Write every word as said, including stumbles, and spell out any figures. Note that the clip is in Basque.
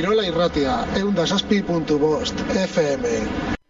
Kirola Irratia, ehun eta zazpi puntu bost F M.